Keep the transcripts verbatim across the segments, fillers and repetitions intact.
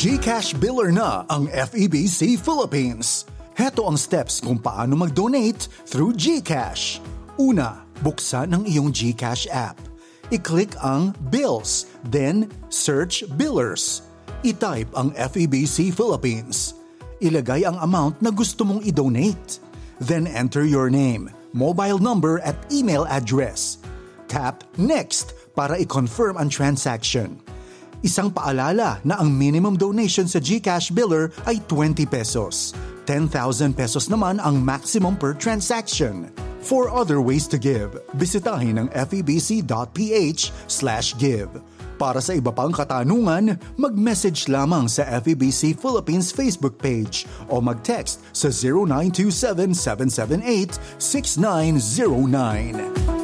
GCash biller na ang F E B C Philippines. Heto ang steps kung paano mag-donate through GCash. Una, buksan ang iyong GCash app. I-click ang Bills, then search Billers. I-type ang F E B C Philippines. Ilagay ang amount na gusto mong i-donate. Then enter your name, mobile number at email address. Tap Next para i-confirm ang transaction. Isang paalala na ang minimum donation sa GCash biller ay twenty pesos. ten thousand pesos naman ang maximum per transaction. For other ways to give, bisitahin ang febc.ph slash give. Para sa iba pang katanungan, mag-message lamang sa F E B C Philippines Facebook page o mag-text sa zero nine two seven, seven seven eight, six nine zero nine.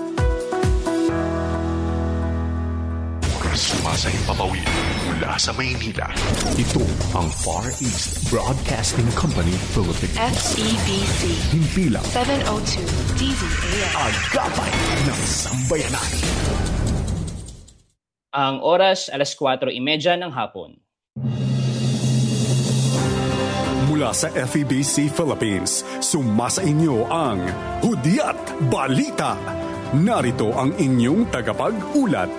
Sumasayang papawid mula sa Maynila. Ito ang Far East Broadcasting Company Philippines. F E B C. Himpilang seven oh two D Z A M. Agapay ng Sambayanan. Ang oras, alas kwatro trenta ng hapon. Mula sa F E B C Philippines, sumasa inyo ang Hudyat Balita. Narito ang inyong tagapag-ulat.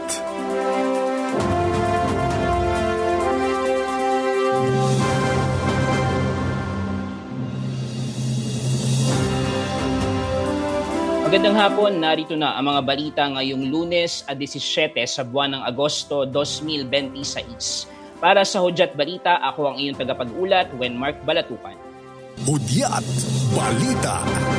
Magandang hapon, narito na ang mga balita ngayong Lunes at disisyete sa buwan ng Agosto twenty twenty-six. Para sa Hudyat Balita, ako ang iyong tagapag-ulat, Wenmark Balatukan. Hudyat Balita.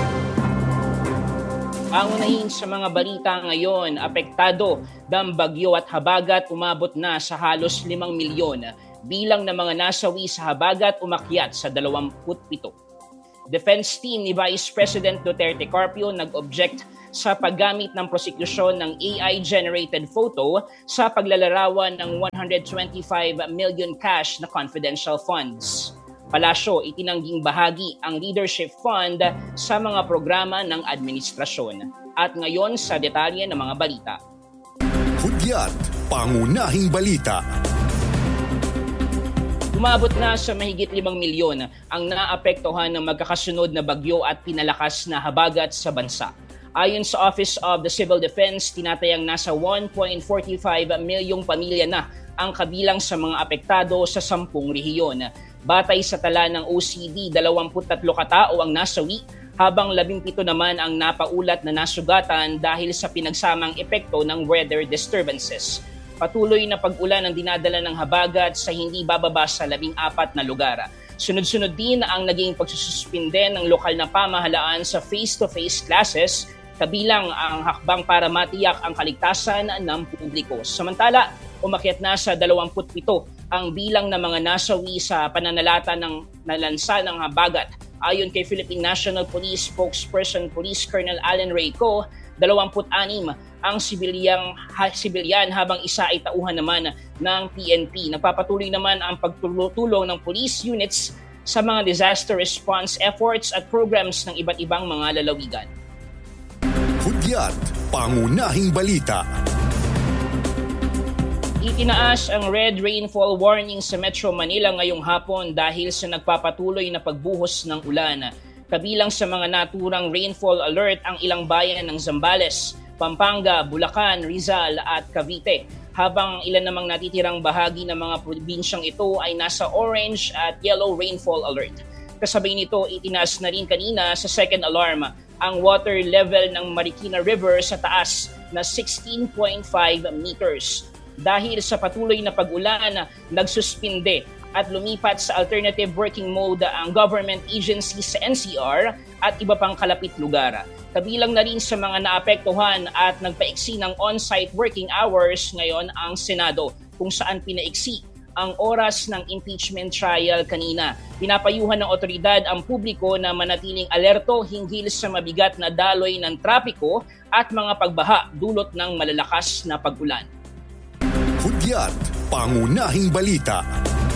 Ang unahin sa mga balita ngayon, apektado ng bagyo at habagat umabot na sa halos limang milyon. Bilang ng mga nasawi sa habagat umakyat sa dalawampu't pito. Defense team ni Vice President Duterte Carpio nag-object sa paggamit ng prosekusyon ng A I-generated photo sa paglalarawan ng one hundred twenty-five million cash na confidential funds. Palasyo, itinangging bahagi ang leadership fund sa mga programa ng administrasyon. At ngayon sa detalye ng mga balita. Hudyat, pangunahing balita. Umabot na sa mahigit limang milyon ang naapektuhan ng magkakasunod na bagyo at pinalakas na habagat sa bansa. Ayon sa Office of the Civil Defense, tinatayang nasa one point four five milyong pamilya na ang kabilang sa mga apektado sa sampung rehiyon. Batay sa tala ng O C D, dalawampu't tatlo katao ang nasawi, habang labimpito naman ang napaulat na nasugatan dahil sa pinagsamang epekto ng weather disturbances. Patuloy na pag-ulan ang dinadala ng habagat sa hindi bababa sa labing apat na lugar. Sunod-sunod din ang naging pagsususpinde ng lokal na pamahalaan sa face-to-face classes, kabilang ang hakbang para matiyak ang kaligtasan ng publiko. Samantala, umakyat na sa dalawampu't pito ang bilang ng mga nasawi sa pananalata ng nalansa ng habagat. Ayon kay Philippine National Police Spokesperson Police Colonel Allen Reyco, dalawampu't anim ang sibilyang ha, sibilyan habang isa ay tauhan naman ng P N P. Nagpapatuloy naman ang pagtulong ng police units sa mga disaster response efforts at programs ng iba't ibang mga lalawigan. Hudyat, pangunahing balita. Itinaas ang red rainfall warning sa Metro Manila ngayong hapon dahil sa nagpapatuloy na pagbuhos ng ulan. Kabilang sa mga naturang rainfall alert ang ilang bayan ng Zambales, Pampanga, Bulacan, Rizal at Cavite. Habang ilan namang natitirang bahagi ng mga probinsyang ito ay nasa orange at yellow rainfall alert. Kasabay nito, itinaas na rin kanina sa second alarm ang water level ng Marikina River sa taas na sixteen point five meters. Dahil sa patuloy na pag-ulan, nagsuspinde at lumipat sa alternative working mode ang government agencies sa N C R at iba pang kalapit lugar. Kabilang na rin sa mga naapektuhan at nagpaiksi ng on-site working hours ngayon ang Senado, kung saan pinaiksi ang oras ng impeachment trial kanina. Pinapayuhan ng otoridad ang publiko na manatiling alerto hinggil sa mabigat na daloy ng trapiko at mga pagbaha dulot ng malalakas na pag-ulan. Hudyat, pangunahing balita.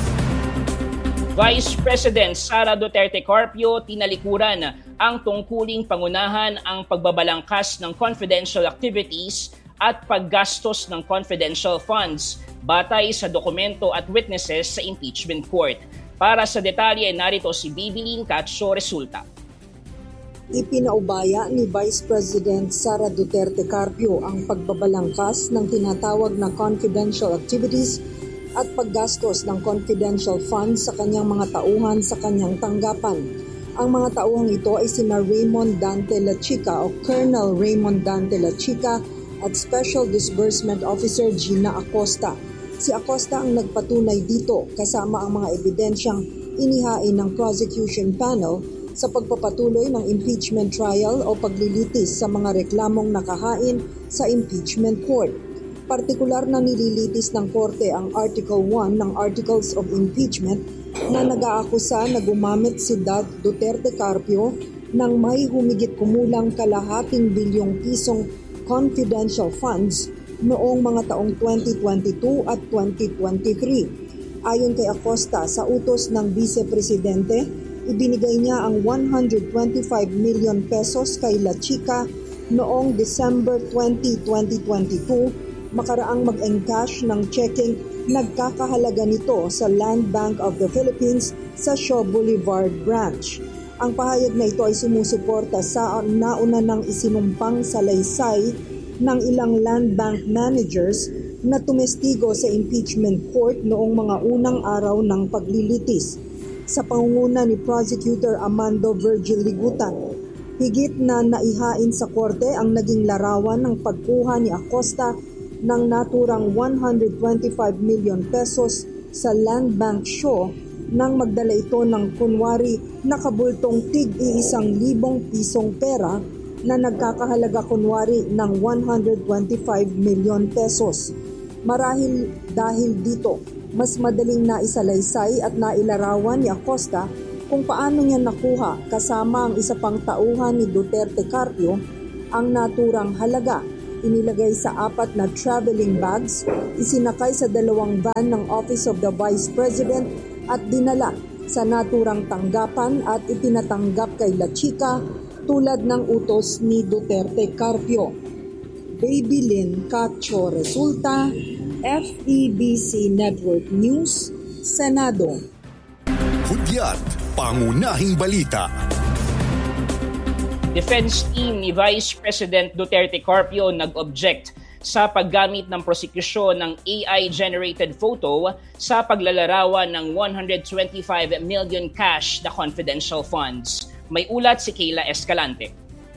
Vice President Sara Duterte Carpio tinalikuran ang tungkuling pangunahan ang pagbabalangkas ng confidential activities at paggastos ng confidential funds batay sa dokumento at witnesses sa impeachment court. Para sa detalye, narito si Bibilin Cacho Resulta. Ipinaubaya ni Vice President Sara Duterte Carpio ang pagbabalangkas ng tinatawag na confidential activities at paggastos ng confidential funds sa kanyang mga tauhan sa kanyang tanggapan. Ang mga tauhang ito ay sina Raymond Dante La Chica o Colonel Raymond Dante La Chica at Special Disbursement Officer Gina Acosta. Si Acosta ang nagpatunay dito kasama ang mga ebidensyang inihain ng prosecution panel sa pagpapatuloy ng impeachment trial o paglilitis sa mga reklamong nakahain sa impeachment court. Partikular na nililitis ng korte ang Article one ng Articles of Impeachment na nag-aakusa na gumamit si Duterte Carpio ng may humigit kumulang kalahating bilyong pisong confidential funds noong mga taong twenty twenty-two at twenty twenty-three. Ayon kay Acosta, sa utos ng Vice Presidente, ibinigay niya ang one hundred twenty-five million pesos kay La Chica noong December twentieth, twenty twenty-two, makaraang mag-encash ng checking nagkakahalaga nito sa Land Bank of the Philippines sa Shaw Boulevard Branch. Ang pahayag na ito ay sumusuporta sa nauna ng isinumpang salaysay ng ilang land bank managers na tumestigo sa impeachment court noong mga unang araw ng paglilitis. Sa pangunguna ni Prosecutor Amando Virgil Ligutan, higit na naihain sa korte ang naging larawan ng pagkuha ni Acosta ng naturang one hundred twenty-five million pesos sa Land Bank Shaw nang magdala ito ng kunwari nakabultong tig-iisang libong pisong pera na nagkakahalaga kunwari ng one hundred twenty-five million pesos. Marahil dahil dito, mas madaling naisalaysay at nailarawan ni Acosta kung paano niya nakuha kasama ang isa pang tauhan ni Duterte Carpio ang naturang halaga. Inilagay sa apat na traveling bags, isinakay sa dalawang van ng Office of the Vice President at dinala sa naturang tanggapan at itinatanggap kay La Chica tulad ng utos ni Duterte Carpio. Bibilin Cacho Resulta, F E B C Network News, Senado. Hudyat, pangunahing balita. Defense team ni Vice President Duterte Carpio nag-object sa paggamit ng prosekusyon ng A I-generated photo sa paglalarawan ng one hundred twenty-five million cash na confidential funds. May ulat si Kayla Escalante.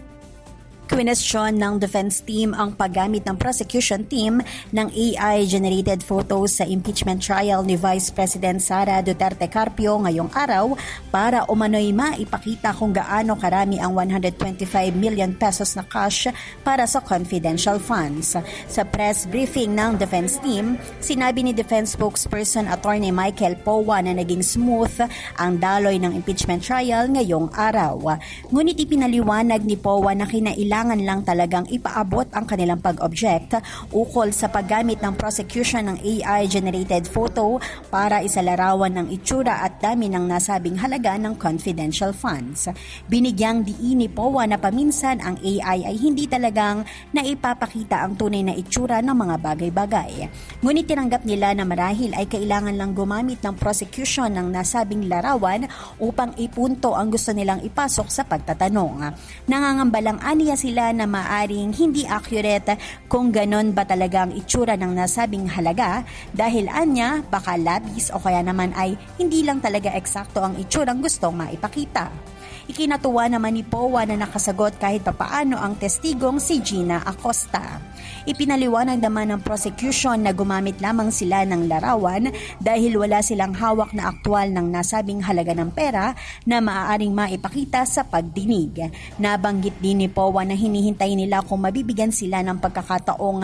Kwinestyon ng defense team ang paggamit ng prosecution team ng A I-generated photos sa impeachment trial ni Vice President Sara Duterte Carpio ngayong araw para umano'y maipakita kung gaano karami ang one hundred twenty-five million pesos na cash para sa confidential funds. Sa press briefing ng defense team, sinabi ni defense spokesperson Attorney Michael Powa na naging smooth ang daloy ng impeachment trial ngayong araw. Ngunit ipinaliwanag ni Powa na kinailangan kailangan lang talagang ipaabot ang kanilang pag-object ukol sa paggamit ng prosecution ng A I-generated photo para isalarawan ng itsura at dami ng nasabing halaga ng confidential funds. Binigyang diin ni Powa na paminsan ang A I ay hindi talagang naipapakita ang tunay na itsura ng mga bagay-bagay. Ngunit tinanggap nila na marahil ay kailangan lang gumamit ng prosecution ng nasabing larawan upang ipunto ang gusto nilang ipasok sa pagtatanong. Nangangambalang aniya sila na maaring hindi accurate kung ganon ba talaga ang itsura ng nasabing halaga dahil anya baka labis o kaya naman ay hindi lang talaga eksakto ang itsurang gustong maipakita. Ikinatuwa naman ni Powa na nakasagot kahit papaano ang testigong si Gina Acosta. Ipinaliwanag naman ng prosecution na gumamit lamang sila ng larawan dahil wala silang hawak na aktwal ng nasabing halaga ng pera na maaaring maipakita sa pagdinig. Nabanggit din ni Powa na hinihintay nila kung mabibigyan sila ng pagkakataong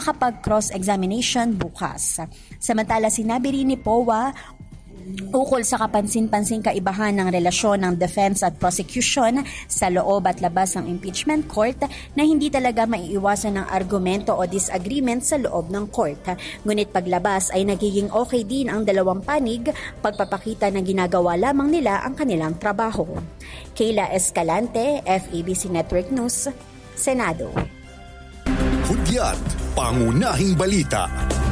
makapag-cross-examination bukas. Samantala sinabi rin ni Powa ukol sa kapansin-pansing kaibahan ng relasyon ng defense at prosecution sa loob at labas ng impeachment court na hindi talaga maiiwasan ng argumento o disagreement sa loob ng court. Ngunit paglabas ay nagiging okay din ang dalawang panig, pagpapakita na ginagawa lamang nila ang kanilang trabaho. Kayla Escalante, F E B C Network News, Senado. Hudyat, pangunahing balita.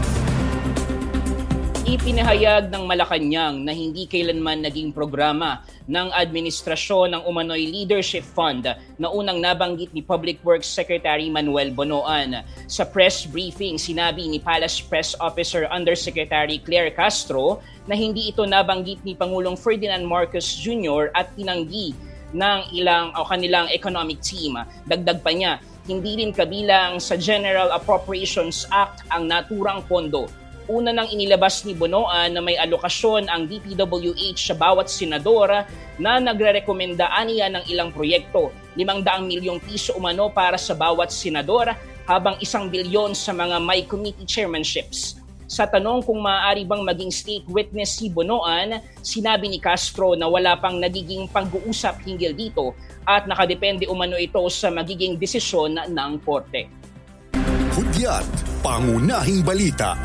Ipinahayag ng Malacanang na hindi kailanman naging programa ng administrasyon ng Umano'y Leadership Fund na unang nabanggit ni Public Works Secretary Manuel Bonoan. Sa press briefing, sinabi ni Palace Press Officer Undersecretary Claire Castro na hindi ito nabanggit ni Pangulong Ferdinand Marcos Junior at tinanggi ng ilang o kanilang economic team. Dagdag pa niya, hindi rin kabilang sa General Appropriations Act ang naturang pondo. Una nang inilabas ni Bonoan na may alokasyon ang D P W H sa bawat senador na nagre-rekomenda aniya ng ilang proyekto. limang daang milyong piso umano para sa bawat senador habang isang bilyon sa mga may committee chairmanships. Sa tanong kung maaari bang maging state witness si Bonoan, sinabi ni Castro na wala pang nagiging pag-uusap hinggil dito at nakadepende umano ito sa magiging desisyon ng korte. Hudyat, pangunahing balita.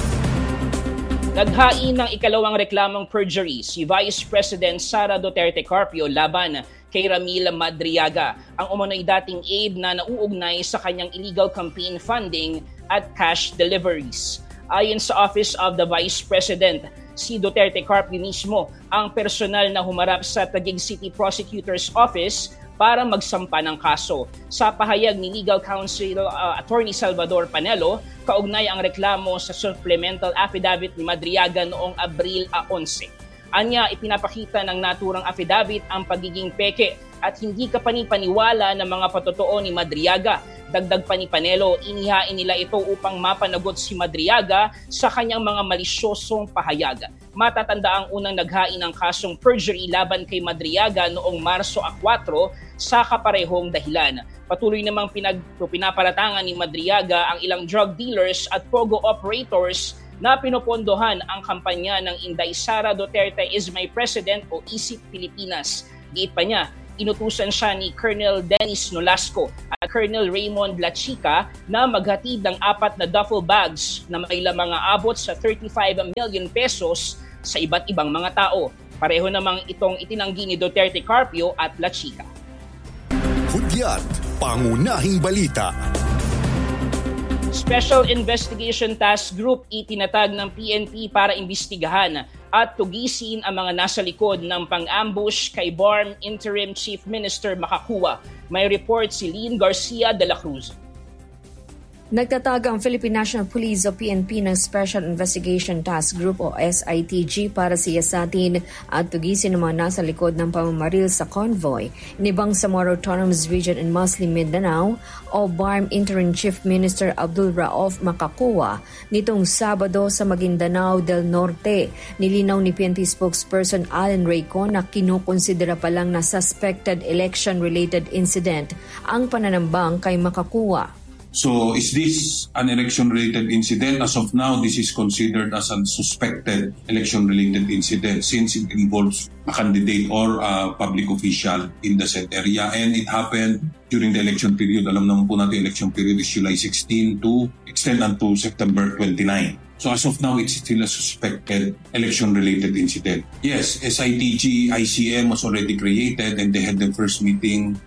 Naghain ng ikalawang reklamong perjury si Vice President Sara Duterte Carpio laban kay Ramil Madriaga, ang umano'y dating aide na nauugnay sa kanyang illegal campaign funding at cash deliveries. Ayon sa Office of the Vice President, si Duterte Carpio mismo ang personal na humarap sa Taguig City Prosecutor's Office para magsampa ng kaso. Sa pahayag ni Legal Counsel uh, Attorney Salvador Panelo, kaugnay ang reklamo sa supplemental affidavit ni Madriaga noong Abril eleven. Anya, ipinapakita ng naturang affidavit ang pagiging peke at hindi kapanipaniwala ng mga patotoo ni Madriaga. Dagdag pa ni Panelo, inihain nila ito upang mapanagot si Madriaga sa kanyang mga malisyosong pahayag. Matatanda ang unang naghain ng kasong perjury laban kay Madriaga noong Marso four sa kaparehong dahilan. Patuloy namang pinag, pinaparatangan ni Madriaga ang ilang drug dealers at pogo operators na pinopondohan ang kampanya ng Inday Sara Duterte is My President o I S I P Pilipinas. Giit pa niya, inutusan siya ni Colonel Dennis Nolasco at Colonel Raymond Lachica na maghatid ng apat na duffel bags na may lamang abot sa thirty-five million pesos sa iba't ibang mga tao. Pareho namang itong itinanggi ni Duterte Carpio at Lachica. Hudyat, pangunahing balita. Special Investigation Task Group itinatag ng P N P para imbestigahan at tugisin ang mga nasa likod ng pang-ambush kay B A R M Interim Chief Minister Makakua. May report si Lynn Garcia de la Cruz. Nagtatag ang Philippine National Police o P N P ng Special Investigation Task Group o S I T G para siyasatin at tugisin ang mga nasa likod ng pamamaril sa convoy ni Bangsamoro Autonomous Region in Muslim Mindanao o B A R M Interim Chief Minister Abdul Rauf Makakua nitong Sabado sa Maguindanao del Norte. Nilinaw ni P N P spokesperson Allen Rayco na kinukonsidera pa lang na suspected election-related incident ang pananambang kay Makakua. So is this an election-related incident? As of now, this is considered as a suspected election-related incident since it involves a candidate or a public official in the said area. And it happened during the election period. Alam naman po natin, election period is July sixteen to extend until September twenty-ninth. So as of now, it's still a suspected election-related incident. Yes, S I T G I C M was already created and they had the first meeting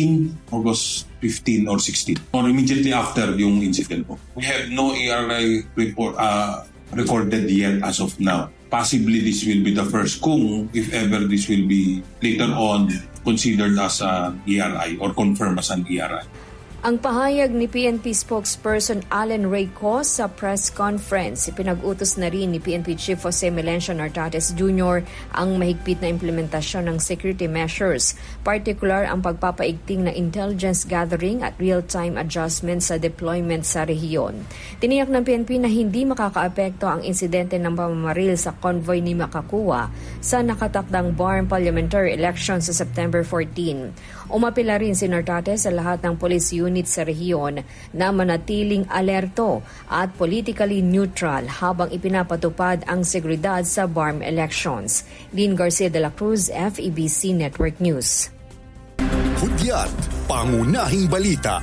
August fifteenth or sixteenth or immediately after yung incident po. We have no A R I report uh, recorded yet as of now. Possibly this will be the first kung if ever this will be later on considered as an E R I or confirmed as an E R I. Ang pahayag ni P N P spokesperson Allen Rayco sa press conference, ipinag-utos na rin ni P N P Chief Jose Melencio Nartates Junior ang mahigpit na implementasyon ng security measures, particular ang pagpapaigting na intelligence gathering at real-time adjustment sa deployment sa rehiyon. Tiniyak ng P N P na hindi makakaapekto ang insidente ng pamamaril sa convoy ni Makakua sa nakatakdang B A R M parliamentary election sa September fourteenth. Umapila rin si Nartates sa lahat ng police unit sa rehiyon na manatiling alerto at politically neutral habang ipinapatupad ang seguridad sa B A R M elections. Lynn Garcia de la Cruz, F E B C Network News. Hudyat, pangunahing balita.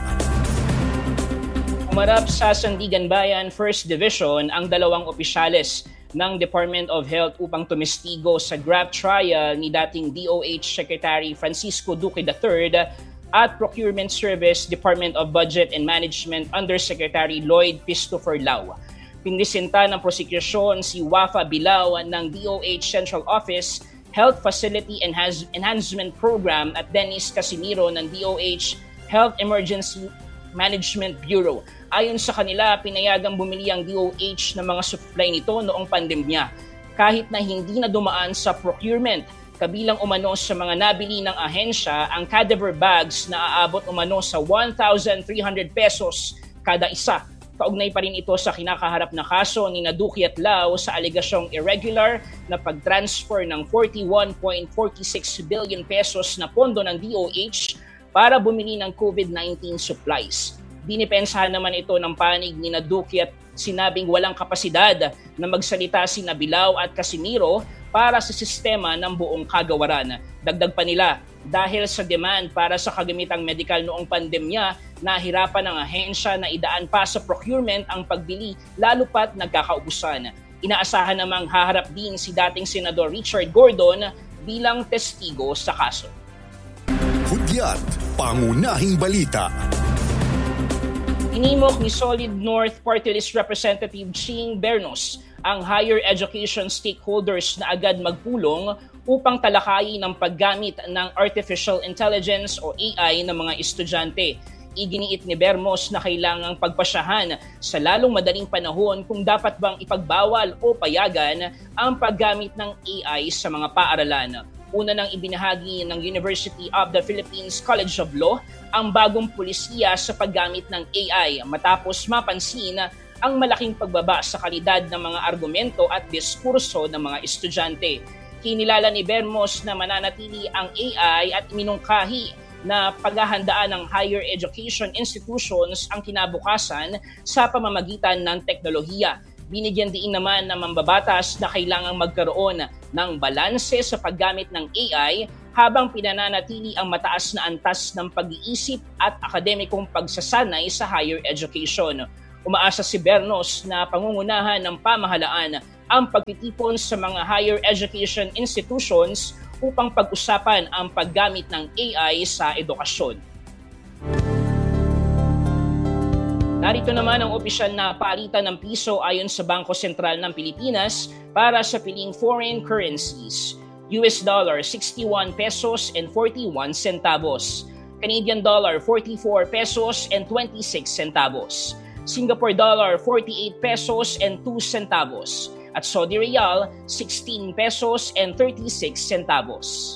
Umarap sa Sandigan Bayan First Division ang dalawang opisyales ng Department of Health upang tumestigo sa graft trial ni dating D O H Secretary Francisco Duque the third at Procurement Service, Department of Budget and Management Undersecretary Lloyd Christopher Lau. Pinisinta ng prosekusyon si Wafa Bilao ng D O H Central Office Health Facility Enhance- Enhancement Program at Dennis Casimiro ng D O H Health Emergency Management Bureau. Ayon sa kanila, pinayagang bumili ang D O H ng mga supply nito noong pandemya kahit na hindi na dumaan sa procurement. Kabilang umano sa mga nabili ng ahensya ang cadaver bags na aabot umano sa one thousand three hundred pesos kada isa. Kaugnay pa rin ito sa kinakaharap na kaso ni Duque at Lau sa alegasyong irregular na pag-transfer ng forty-one point four six billion pesos na pondo ng D O H para bumili ng COVID nineteen supplies. Dinipensahan naman ito ng panig ni Duque at sinabing walang kapasidad na magsalita si Bilao at Casimiro para sa sistema ng buong kagawaran. Dagdag pa nila, dahil sa demand para sa kagamitang medikal noong pandemya, nahirapan ang ahensya na idaan pa sa procurement ang pagbili lalo pat nagkakaubusan. Inaasahan namang haharap din si dating Senador Richard Gordon bilang testigo sa kaso. Hudyat, pangunahing balita. Inimok ni Solid North Party List Representative Ching Bernos ang higher education stakeholders na agad magpulong upang talakayin ang paggamit ng artificial intelligence o A I ng mga estudyante. Iginiit ni Bermos na kailangang pagpasyahan sa lalong madaling panahon kung dapat bang ipagbawal o payagan ang paggamit ng A I sa mga paaralan. Una nang ibinahagi ng University of the Philippines College of Law ang bagong pulisiya sa paggamit ng A I matapos mapansin ang malaking pagbaba sa kalidad ng mga argumento at diskurso ng mga estudyante. Kinilala ni Bermos na mananatili ang A I at iminungkahi na paghahandaan ng higher education institutions ang kinabukasan sa pamamagitan ng teknolohiya. Binigyan din naman ng mambabatas na kailangang magkaroon ng balanse sa paggamit ng A I habang pinananatili ang mataas na antas ng pag-iisip at akademikong pagsasanay sa higher education. Umaasa si Bernos na pangungunahan ng pamahalaan ang pagtitipon sa mga higher education institutions upang pag-usapan ang paggamit ng A I sa edukasyon. Narito naman ang opisyal na palitan ng piso ayon sa Bangko Sentral ng Pilipinas para sa piling foreign currencies. U S dollar sixty-one pesos and forty-one centavos. Canadian dollar forty-four pesos and twenty-six centavos. Singapore dollar forty-eight pesos and two centavos. At Saudi Riyal sixteen pesos and thirty-six centavos.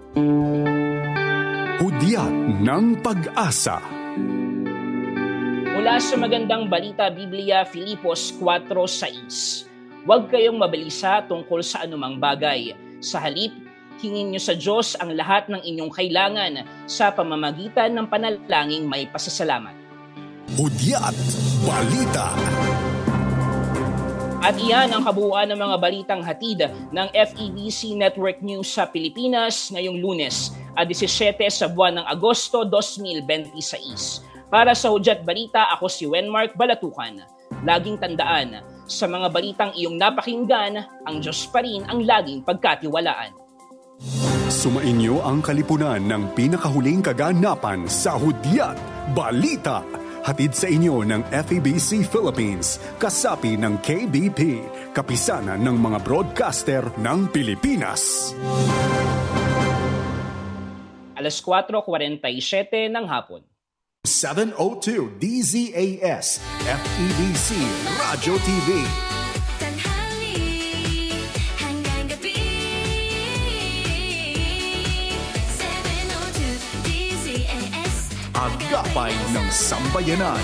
Hudyat ng Pag-asa. Mula sa magandang balita Biblia, Filipos four six. Huwag kayong mabalisa tungkol sa anumang bagay. Sa halip, hingin niyo sa Diyos ang lahat ng inyong kailangan sa pamamagitan ng panalangin may pasasalamat. Hudyat Balita. At iyan ang kabuuan ng mga balitang hatid ng F E B C Network News sa Pilipinas ngayong Lunes, seventeen sa buwan ng Agosto twenty twenty-six. Para sa Hudyat Balita, ako si Wenmark Balatukan. Laging tandaan, sa mga balitang iyong napakinggan, ang Diyos pa rin ang laging pagkatiwalaan. Sumainyo ang kalipunan ng pinakahuling kaganapan sa Hudyat Balita. Hatid sa inyo ng F E B C Philippines, kasapi ng K B P, kapisanan ng mga broadcaster ng Pilipinas. alas four forty-seven ng hapon. seven oh two D Z A S F E B C Radio T V. Agapay ng Sambayanan.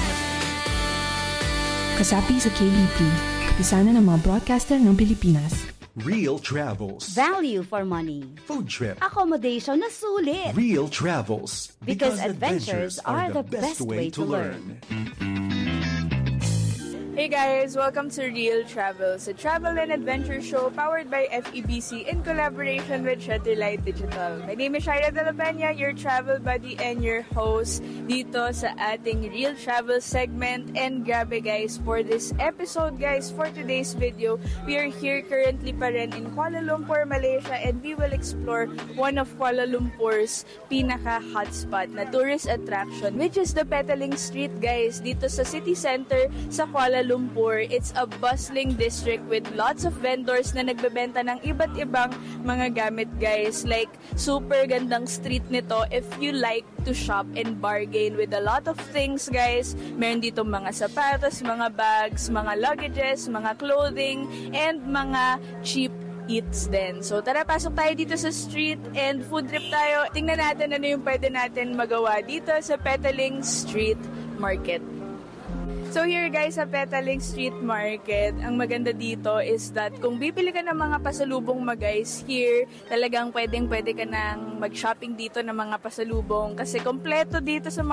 Kasapi sa K B P, kapisanan ng mga broadcaster ng Pilipinas. Real Travels. Value for money. Food trip. Accommodation na sulit. Real Travels. Because, because adventures, adventures are the best way to learn. Hey guys, welcome to Real Travels, a travel and adventure show powered by F E B C in collaboration with Shutterlight Digital. My name is Shaira De La Peña, your travel buddy and your host dito sa ating Real Travel segment. And grabe guys, for this episode guys, for today's video, we are here currently pa rin in Kuala Lumpur, Malaysia, and we will explore one of Kuala Lumpur's pinaka-hotspot na tourist attraction, which is the Petaling Street guys, dito sa city center sa Kuala Lumpur. It's a bustling district with lots of vendors na nagbebenta ng iba't ibang mga gamit guys. Like, super gandang street nito if you like to shop and bargain with a lot of things guys. Meron dito mga sapatos, mga bags, mga luggages, mga clothing, and mga cheap eats din. So tara, pasok tayo dito sa street and food trip tayo. Tingnan natin ano yung pwede natin magawa dito sa Petaling Street Market. So here guys, sa Petaling Street Market, ang maganda dito is that kung bibili ka ng mga pasalubong mo guys, here talagang pwedeng pwede ka nang mag-shopping dito ng mga pasalubong kasi kompleto dito sa